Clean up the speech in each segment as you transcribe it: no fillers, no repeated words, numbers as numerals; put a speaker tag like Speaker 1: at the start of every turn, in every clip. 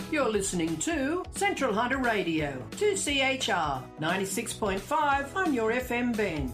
Speaker 1: You're listening to Central Hunter Radio, 2CHR, 96.5 on your FM band.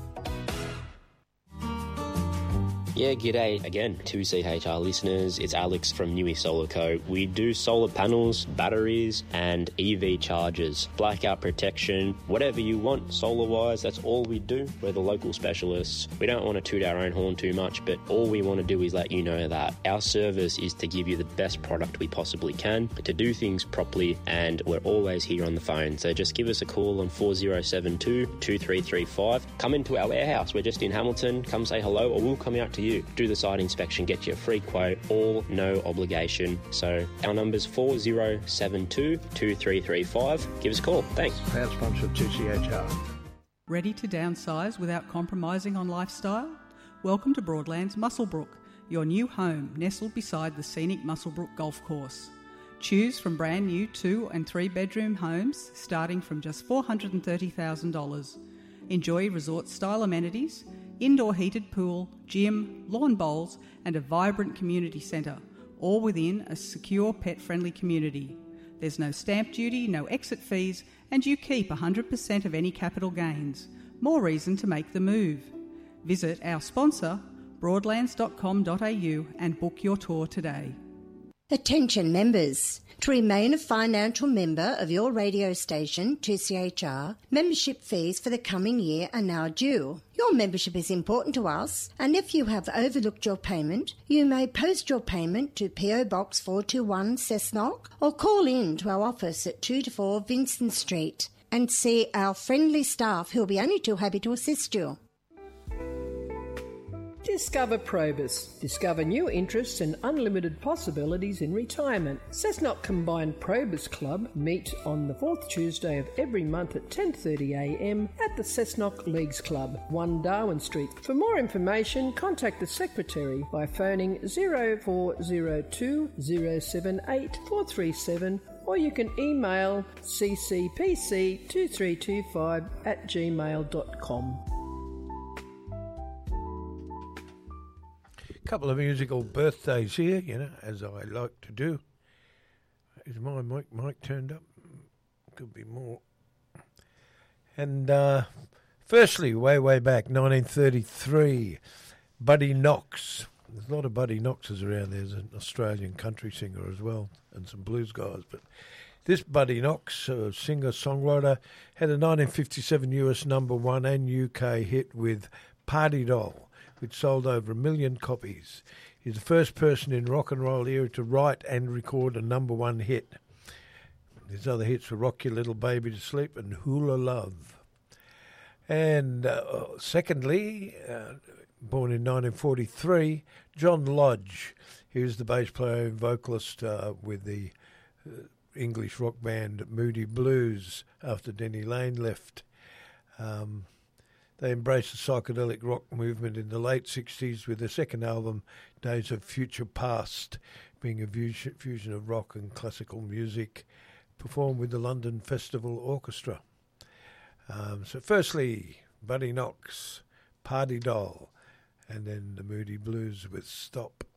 Speaker 2: Yeah, g'day again, 2CHR listeners. It's Alex from Newey Solar Co. We do solar panels, batteries, and EV chargers, blackout protection, whatever you want solar-wise, that's all we do. We're the local specialists. We don't want to toot our own horn too much, but all we want to do is let you know that our service is to give you the best product we possibly can, to do things properly, and we're always here on the phone. So just give us a call on 4072-2335. Come into our warehouse. We're just in Hamilton. Come say hello, or we'll come out to you. Do the site inspection, get you a free quote, all no obligation. So our number's 4072-2335. Give us a call. Thanks.
Speaker 3: Proud sponsor of 2CHR.
Speaker 4: Ready to downsize without compromising on lifestyle? Welcome to Broadlands Muswellbrook, your new home nestled beside the scenic Muswellbrook Golf Course. Choose from brand new 2 and 3 bedroom homes starting from just $430,000. Enjoy resort-style amenities, indoor heated pool, gym, lawn bowls and a vibrant community centre, all within a secure pet-friendly community. There's no stamp duty, no exit fees, and you keep 100% of any capital gains. More reason to make the move. Visit our sponsor, broadlands.com.au and book your tour today.
Speaker 5: Attention members. To remain a financial member of your radio station, 2CHR, membership fees for the coming year are now due. Your membership is important to us, and if you have overlooked your payment, you may post your payment to PO Box 421 Cessnock or call in to our office at 2 to 4 Vincent Street and see our friendly staff who will be only too happy to assist you.
Speaker 1: Discover Probus. Discover new interests and unlimited possibilities in retirement. Cessnock Combined Probus Club meet on the 4th Tuesday of every month at 10:30am at the Cessnock Leagues Club, 1 Darwin Street. For more information, contact the Secretary by phoning 0402 078 437 or you can email ccpc2325@gmail.com.
Speaker 3: Couple of musical birthdays here, as I like to do. Is my mic turned up? Could be more. And firstly, way back, 1933, Buddy Knox. There's a lot of Buddy Knoxes around. There's an Australian country singer as well, and some blues guys. But this Buddy Knox, singer-songwriter, had a 1957 US #1 and UK hit with Party Doll, which sold over 1 million copies. He's the first person in rock and roll era to write and record a #1 hit. His other hits were Rock Your Little Baby to Sleep and Hula Love. And secondly, born in 1943, John Lodge. He was the bass player and vocalist with the English rock band Moody Blues after Denny Lane left. They embraced the psychedelic rock movement in the late 60s with their second album, Days of Future Past, being a fusion of rock and classical music, performed with the London Festival Orchestra. So firstly, Buddy Knox, Party Doll, and then the Moody Blues with Stop.